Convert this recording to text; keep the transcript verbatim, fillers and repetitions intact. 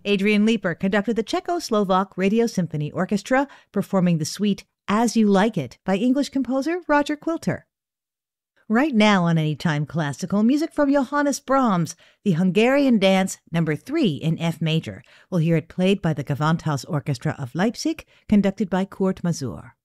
Adrian Leeper conducted the Czechoslovak Radio Symphony Orchestra, performing the suite As You Like It by English composer Roger Quilter. Right now on Anytime Classical, music from Johannes Brahms, the Hungarian Dance number three in F major. We'll hear it played by the Gewandhaus Orchestra of Leipzig, conducted by Kurt Masur.